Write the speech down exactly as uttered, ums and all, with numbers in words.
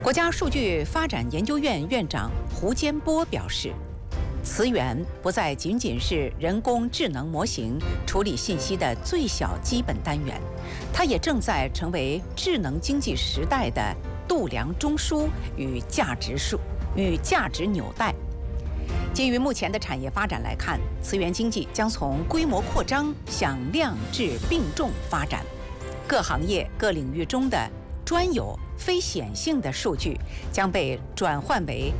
国家数据发展研究院院长胡坚波表示，词源不再仅仅是人工智能模型处理信息的最小基本单元，它也正在成为智能经济时代的度量中枢与价值数与价值纽带。基于目前的产业发展来看，词源经济将从规模扩张向量质并重发展，各行业各领域中的专有非显性的数据将被转换为